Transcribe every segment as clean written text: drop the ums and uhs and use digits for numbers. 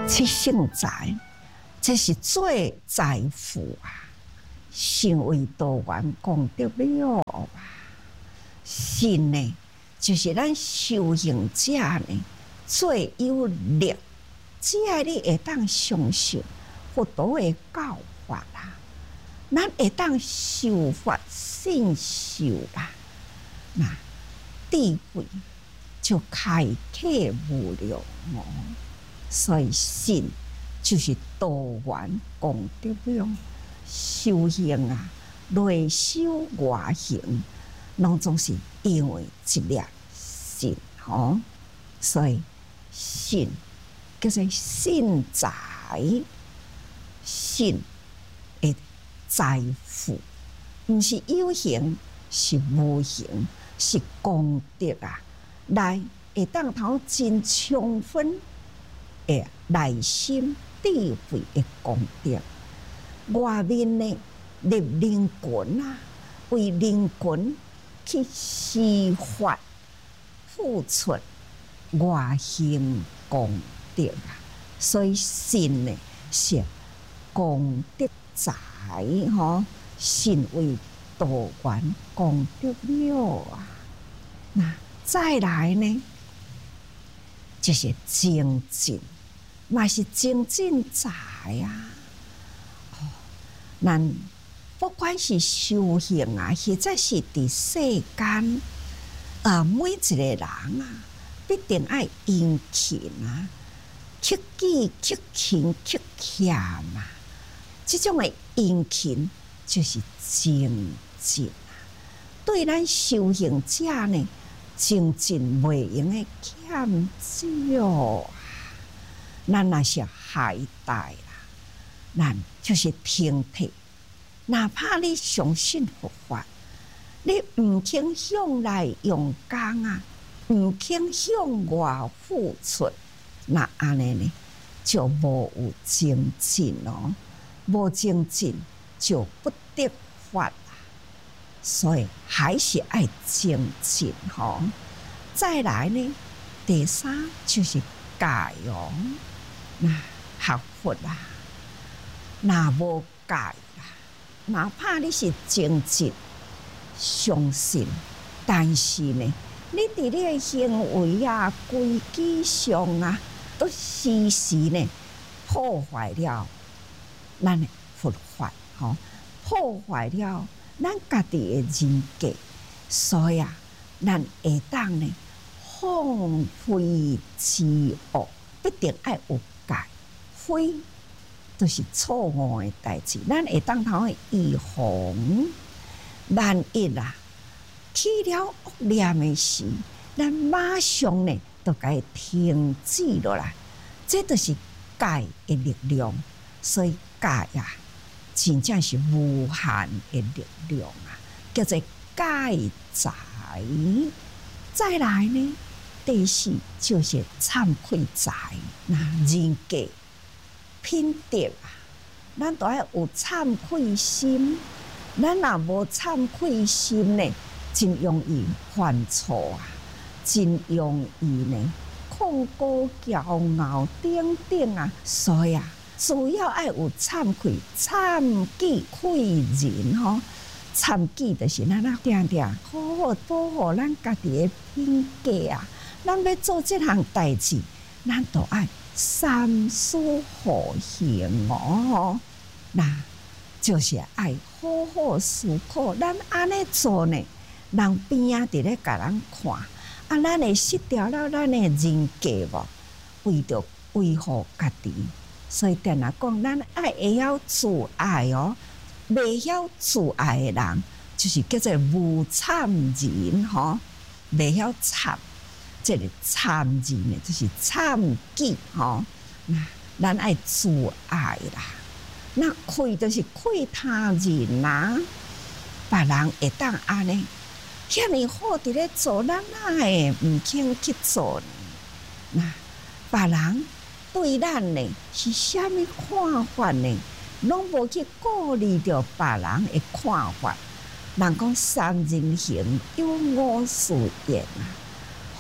七圣财，这是最财富啊！成为多元功德了啊！信呢，就是咱修行者呢最有力，只要你会当相信佛陀的教法啦，咱会当修法信受啦，那智慧就开启无量哦。所以信就是多元功德了。修行啊，内修外行，拢总是因为一粒信吼，所以信叫做信财，信的财富，毋是有形，是无形，是功德啊！来会当头真充分的内心智慧的功德。外面呢，立灵魂啊，为灵魂去施法付出外行功德啊，所以信呢是功德财吼，信为多元功德了啊。那再来呢，就是精进，嘛是精进财啊。咱不管是修行啊，或者是伫世间每一个人啊，必定爱殷勤啊，克己、克勤、克俭啊。这种的殷勤就是精进啊。对咱修行者呢，精进袂用的欠少啊。咱若是海带。咱就是平替，哪怕你相信佛法，你唔肯向内用功啊，唔肯向外付出，那安尼呢就无有精进哦，无精进就不得法啊。所以还是爱精进吼。再来呢，第三就是戒哦，那学佛啊。若无戒啦，哪怕你是精进、相信，但是呢，你伫你的行为啊、规矩上啊，都时时呢破坏了咱的佛法，吼，破坏了咱家己的人格，所以啊，咱会当呢放飞自我，必定爱有戒，非。都是错误的代志，咱会当头的预防。万一啊，起了恶念的时，咱马上呢就该停止落来。这就是戒的力量，所以戒啊，真正是无限的力量啊，叫做戒财。再来呢，第四就是忏悔财，那人格。品德啊，咱都要有忏悔心。咱若无忏悔心呢，真容易犯错啊，真容易呢控高骄傲等等啊。所以啊，主要爱有忏悔，忏己愧人吼。忏己就是咱定定好好保护咱家己的品格啊。咱要做这项代志，咱都爱。三思而行哦，那就是爱好好思考。咱安尼做呢，人边啊伫咧甲咱看，啊，咱会失掉了咱的人格无？为着维护家己，所以定来讲，咱爱会晓自爱哦。未晓自爱的人，就是叫做无忏人吼，未晓忏。这个忏字呢，就是忏己吼。那咱爱自爱啦，那愧就是愧他人啦。别人会当安尼，遐尼好伫咧做，咱哪会唔肯去做呢？那别人对咱呢是虾米看法呢？拢无去顾虑着别人的看法。人讲三人行，有我师焉啊。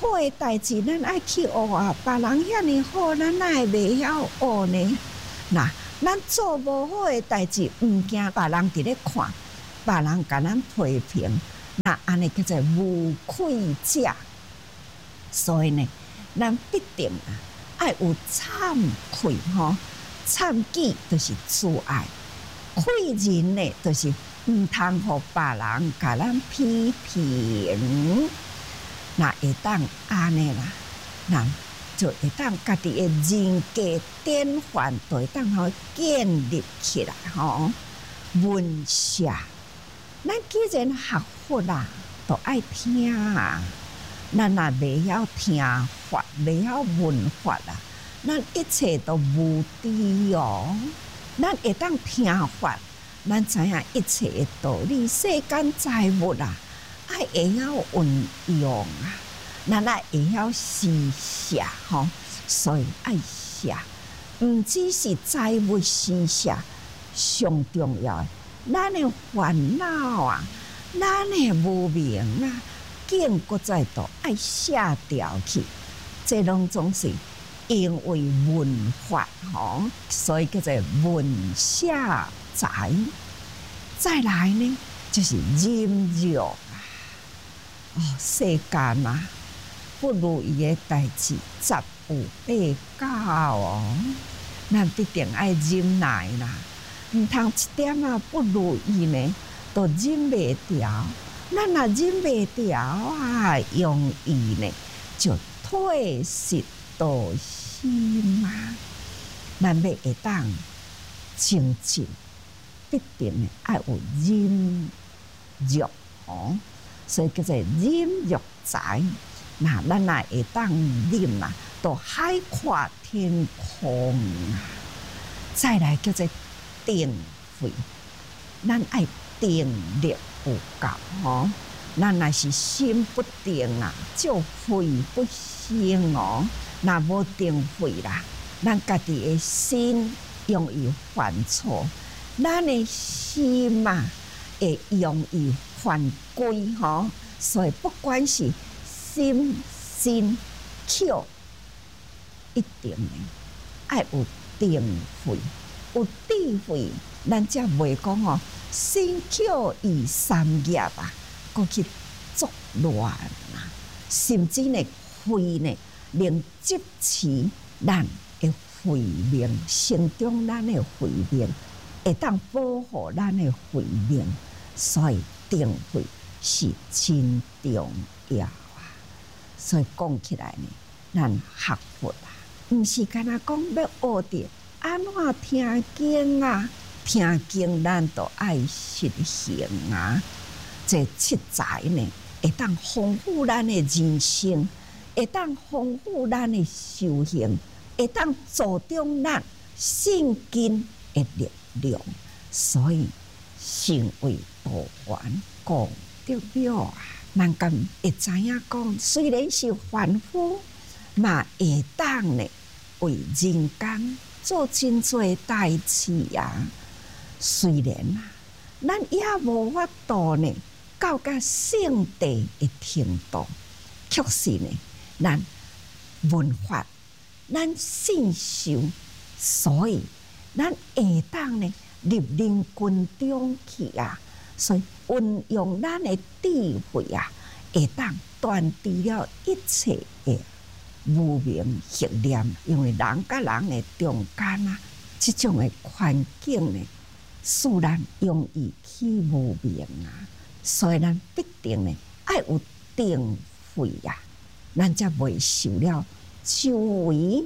好诶代志，咱爱去学啊！别人遐尼好，咱哪会袂晓学呢？那咱做无好诶代志，毋惊别人伫咧看，别人甲咱批评，那安尼叫做无愧者。所以呢，咱必定啊，爱有惭愧吼，惭己就是自爱，愧人呢，就是毋通互别人甲咱批评。那会当安尼啦，那就会当家己的人格典范，就会当好建立起来吼。文下，咱既然学佛啦，就爱听啊。咱若袂晓听法，袂晓闻法啦，咱一切都无知哦。咱会当听法，咱知影一切的道理，世间财物啊。爱会晓运用啊，咱爱会晓施舍吼，所以爱舍，毋只是财物施舍，上重要的，咱的烦恼啊，咱的无明啊，更搁再都爱舍掉去，这拢总是因为文法吼，所以叫做文舍财。再来呢，就是忍辱。哦，世间啊，不如意的代志十有八九哦，咱必定爱忍耐啦，毋通一点啊不如意呢，都忍袂掉。咱若忍袂掉啊，容易呢就退失道心啊。咱要会当精进，必定呢爱有忍辱哦。所以叫做忍辱财，那咱也会当忍啊，都海阔天空啊。再来叫做定慧，咱爱定力有够吼。咱若是心不定啊，就慧不生哦。若无定慧啦，咱家己的心容易犯错，咱的心啊会容易犯规吼，所以不管是心、身、口，一定爱有定慧、有智慧，咱才袂讲哦，身口意三业啊，过去作乱啊，甚至呢慧呢，能支持咱的慧命，心中咱的慧命，会当保护咱的慧命。所以定慧是真重要啊！所以讲起来呢，咱学佛啊，毋是干那讲要学着安怎听经啊，听经咱都爱实行啊。这七财呢，会当丰富咱的人生，会当丰富咱的修行，会当助长咱信根的力量。所以成为道源讲得了啊！咱敢会知影讲，虽然是凡夫，嘛会当呢为人间做真多代志啊。虽然啊，咱也无法度呢到达圣地的程度，确实呢，咱文化，咱信受，所以咱会当呢。入人群中去啊，所以运用咱的智慧啊，会当断除了一切的无明邪念。因为人甲人的中间啊，这种的环境呢，使咱容易起无明啊。所以咱必定呢，爱有定慧啊，咱才袂受了周围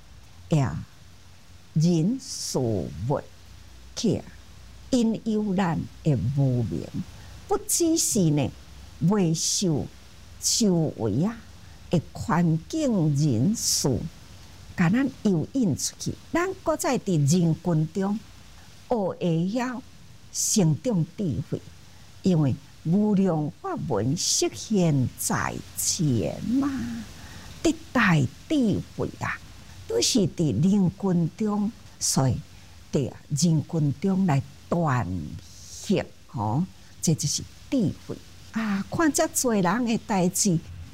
人事物。因有咱的无明，不只是呢未受周围啊的环境人事，甲咱诱引出去，咱搁在伫人群中学会晓成长智慧，因为无量法门实现在前嘛，得大智慧啊，都是伫人群中，所以。人群中来断息吼，这就是智慧啊！看遮多人的代志，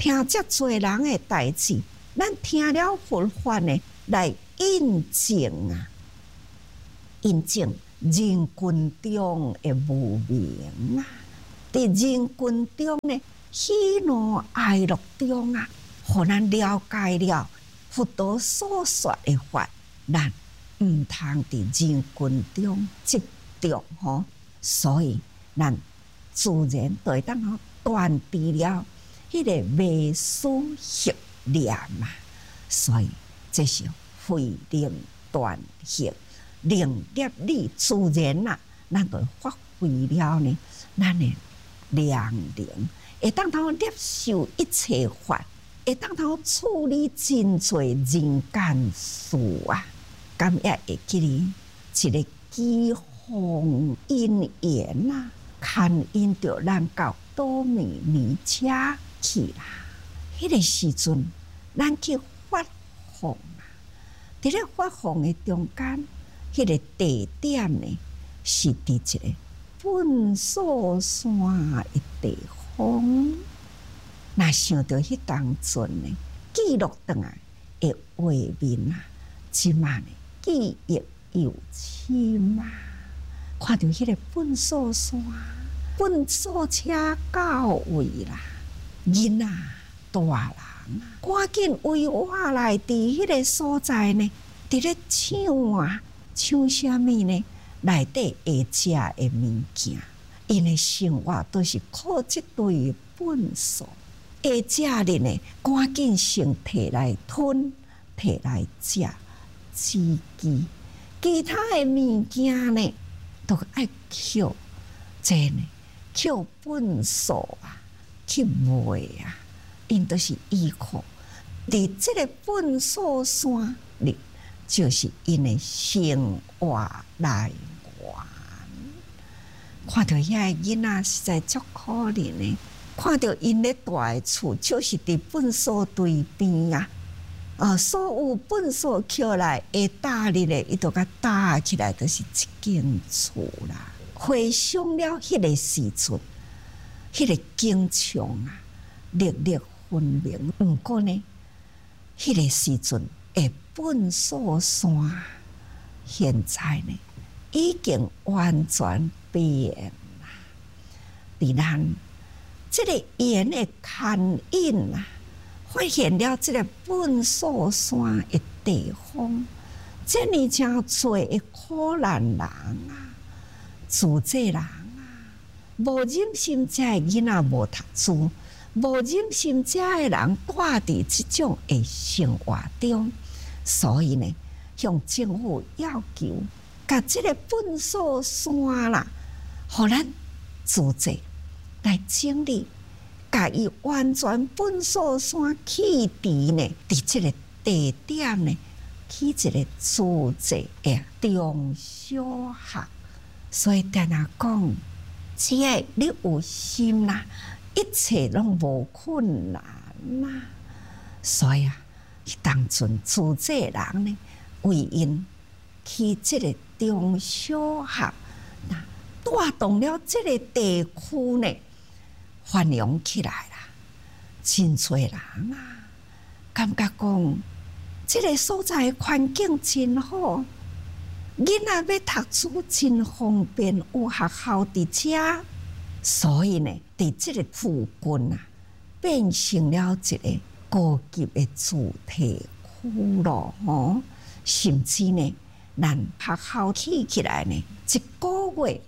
听遮侪人的代志，咱听了佛法呢，来印证啊，印证人群中的无明啊，伫人群中呢，喜怒哀乐中啊，互咱了解了佛陀所说的法，咱毋通伫人群中执着吼，所以咱自然就会当断除了迄个迷思习念啊，所以这是慧能断行，令业力自然啊，咱就发挥了呢，咱的良能，会当通接受一切法，会当通处理真侪人间事啊。咁也会记哩一个机逢因缘啊，牵引着咱到多米尼加去啦。迄个时阵，咱去发放啊，伫咧发放的中间，迄个地点呢，是伫一个本所山的地方。若想到迄当阵呢，记录倒来的画面啊，即马呢记忆犹新啊！看到迄个本所山、本所车到位啦，囡仔、大人啊，赶紧围我来伫迄个所在呢，伫咧抢啊，抢啥物呢？内底会食的物件，因的生活都是靠即对本所。会食的呢，赶紧先摕来吞，摕来食。自己其他的物件呢，都爱扣这呢，扣本所啊，去卖啊，因都是依靠伫这个本所山里，就是因的生活来源。看到遐个囡仔实在足可怜的，看到因咧住的厝，就是伫本所对边啊。所有本所捡来会搭哩咧，伊都甲搭起来，就是一间厝啦。回想了迄个时阵，迄个景象啊，历历分明。毋过呢，迄个时阵的本所山，现在呢已经完全变啦。伫咱这个缘的牵引啊，发现了这个本所山的地方，这么真多的苦难人啊，自济人啊，无忍心遮的囡仔无读书，无忍心遮的人住伫这种的生活中，所以呢，向政府要求，甲这个本所山啦，互咱自济来整理。甲伊完全本所山起地呢，伫这个地点呢，起一个自济的中小学。所以定下讲，只要你有心啦，一切拢无困难啦。所以啊，当阵自济人呢，为因去这个中小学，带动了这个地区呢。繁荣起来啦，真多人啊，感觉讲这个所在环境真好，囡仔要读书真方便，有学校伫遮，所以呢，伫这个附近啊，变成了一个高级的主题区咯，吼，甚至呢，咱学校起来呢，一个月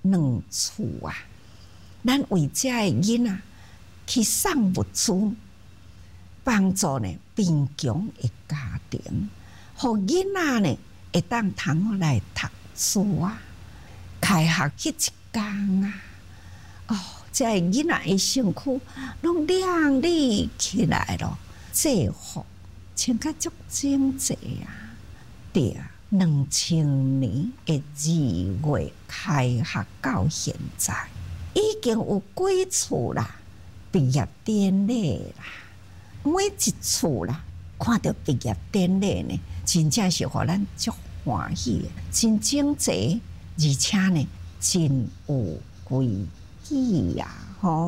2次啊。咱为遮的囡仔去送物资，帮助呢贫穷的家庭，互囡仔呢会当通来读书啊。开学迄一天啊，遮的囡仔的身躯拢亮丽起来咯，制服穿甲足整齐啊。对啊，2000年的2月开学到现在。已经有几次啦，毕业典礼啦，每一次啦，看到毕业典礼呢，真正是互咱足欢喜的，真整齐，而且呢，真有规矩呀，吼，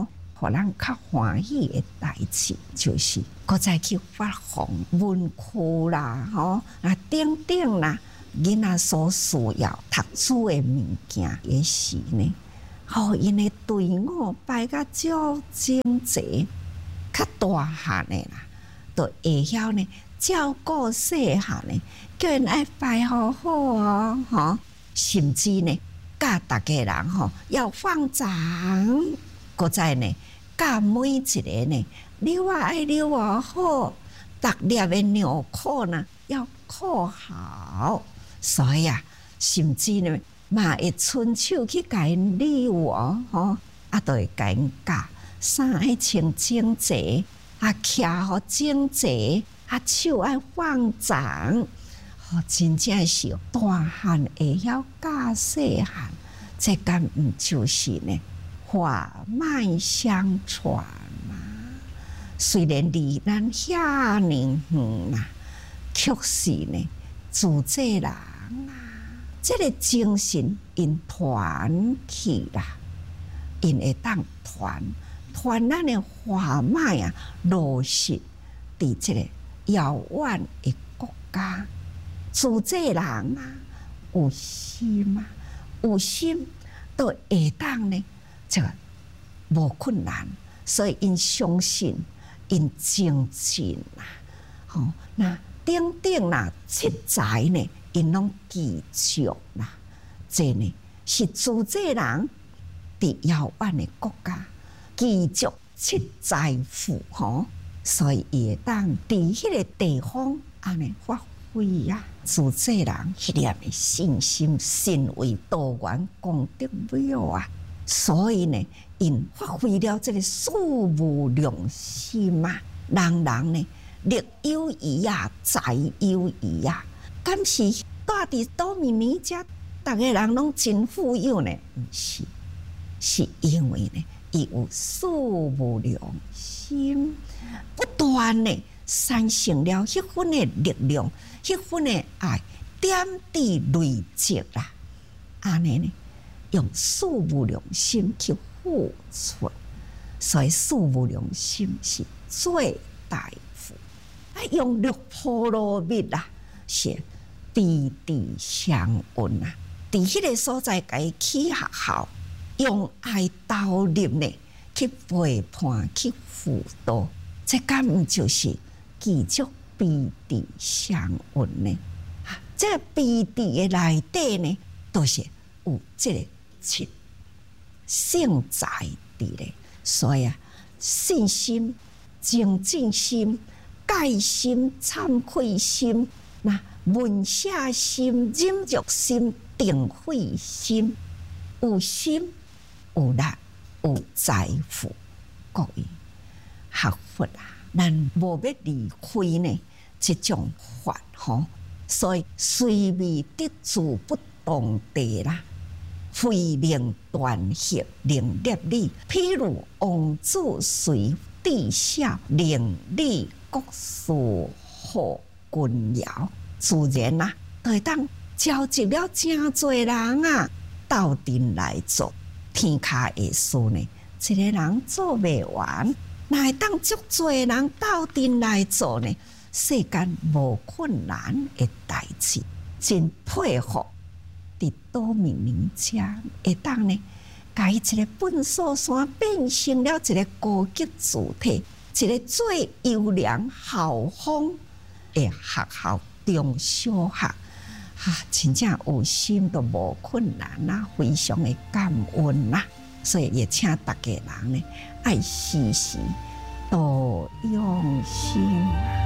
互咱较欢喜的代志，就是搁再去发放文库啦，等等啦，囡仔所需要读书的物件也是呢。因为队伍摆甲足整齐，较大汉的啦，就会晓呢照顾细汉的，叫因爱摆好好哦，甚至呢教大家人要放长，搁再呢教每一个呢溜爱溜好，逐粒的尿裤呢要裤好，所以甚至呢嘛会伸手去甲因溜就会甲因教衫爱穿整齐，徛好整齐，手爱放长，真正是大汉会晓教细汉，这敢毋就是呢血脉相传嘛？虽然离咱遐尼远啦，却是呢自这人这个精神因团起啦，因会当团咱的血脉落实伫这个遥远的国家。自这人有心有心都会当呢，这个无困难，所以因相信，因精进那等等啦，七才呢，因拢记住啦。这呢是自这人伫遥远的国家记住七才富所以伊会当伫迄个地方安尼发挥自这人迄粒的信心，身为道源功德庙所以呢，因发挥了这个事无量心人人呢力有余财有余敢是住伫多米尼加，逐个人拢真富有呢？毋是，是因为呢，伊有事无量心，不断呢产生了迄份的力量，迄份的爱，点滴累积安尼呢，用事无量心去付出，所以事无量心是最大福。用六波罗蜜是地地相运伫迄个所在甲伊起学校，用爱投入呢去陪伴去辅导，这敢毋就是继续彼地相运呢？这个彼地的内底呢，都是有这个七圣在伫咧，所以信心、精进心、戒心、忏悔心、闻舍心、忍辱心、定慧心，有心有力有财富，各位学佛咱无要离开呢这种法所以虽未得自不动地非令断血令立理，譬如王子随地下令理国事好君尧，自然就会当召集了真多人斗阵来做天下的事呢。一个人做袂完，哪会当足多人斗阵来做呢？世间无困难的代志，真佩服。伫多米尼加会当呢，甲伊一个本所山变成了一个高级主体，一个最优良校风的学校中小学真正有心都无困难非常的感恩所以也请大家人呢，爱时时多用心